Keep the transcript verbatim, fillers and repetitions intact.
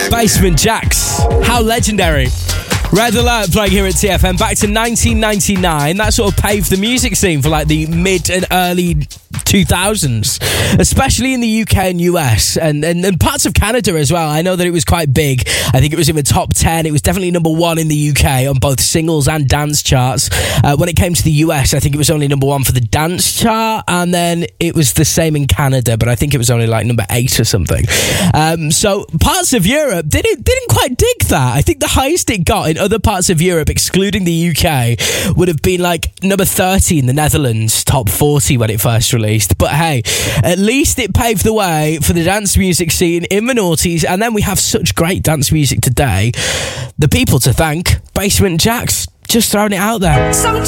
Basement Jaxx. How legendary. Red Alert playing here at T F M. Back to nineteen ninety-nine. That sort of paved the music scene for like the mid and early two thousands, especially in the U K and U S and, and, and parts of Canada as well. I know that it was quite big. I think it was in the top ten. It was definitely number one in the U K on both singles and dance charts. Uh, when it came to the U S, I think it was only number one for the dance chart, and then it was the same in Canada, but I think it was only like number eight or something. Um, so parts of Europe didn't, didn't quite dig that. I think the highest it got in other parts of Europe, excluding the U K, would have been like number thirty in the Netherlands, top forty when it first released. But hey, at least it paved the way for the dance music scene in the noughties, and then we have such great dance music today. The people to thank, Basement Jaxx, just throwing it out there. Sometimes